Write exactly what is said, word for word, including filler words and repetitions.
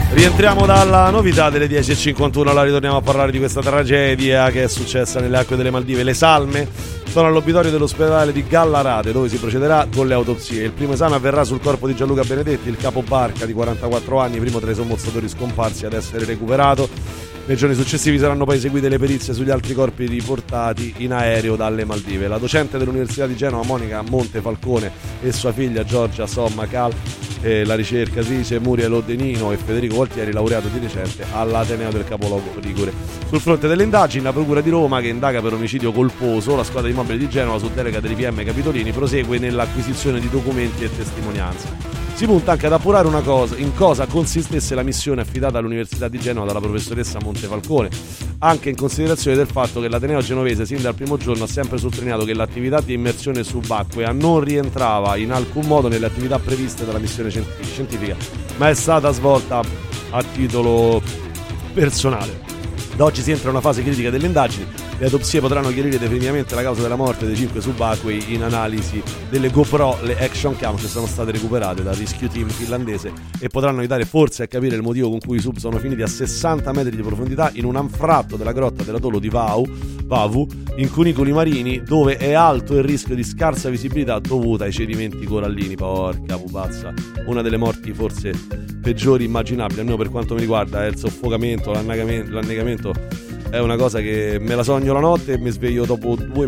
Rientriamo dalla novità delle dieci e cinquantuno, allora ritorniamo a parlare di questa tragedia che è successa nelle acque delle Maldive. Le salme sono all'obitorio dell'ospedale di Gallarate, dove si procederà con le autopsie. Il primo esame avverrà sul corpo di Gianluca Benedetti, il capobarca di quarantaquattro anni, primo tra i sommozzatori scomparsi ad essere recuperato. Nei giorni successivi saranno poi eseguite le perizie sugli altri corpi riportati in aereo dalle Maldive. La docente dell'Università di Genova, Monica Montefalcone, e sua figlia Giorgia Somma Cal, e la ricercatrice Muriel Odenino e Federico Gualtieri, laureato di recente all'Ateneo del Capoluogo Ligure. Sul fronte delle indagini, la Procura di Roma, che indaga per omicidio colposo, la squadra di mobili di Genova, su delega dell'I P M Capitolini, prosegue nell'acquisizione di documenti e testimonianze. Si punta anche ad appurare una cosa, in cosa consistesse la missione affidata all'Università di Genova dalla professoressa Montefalcone, anche in considerazione del fatto che l'Ateneo genovese sin dal primo giorno ha sempre sottolineato che l'attività di immersione subacquea non rientrava in alcun modo nelle attività previste dalla missione scientifica, ma è stata svolta a titolo personale. Da oggi si entra in una fase critica delle indagini. Le autopsie potranno chiarire definitivamente la causa della morte dei cinque subacquei in analisi delle GoPro, le Action Cam, che sono state recuperate dal Rescue Team finlandese e potranno aiutare forse a capire il motivo con cui i sub sono finiti a sessanta metri di profondità in un anfratto della grotta dell'atollo di Vau, Vavu, in cunicoli marini, dove è alto il rischio di scarsa visibilità dovuta ai cedimenti corallini. Porca pupazza, una delle morti forse peggiori immaginabili, almeno per quanto mi riguarda, è il soffocamento, l'annegamento, l'annegamento. È una cosa che me la sogno la notte e mi sveglio dopo due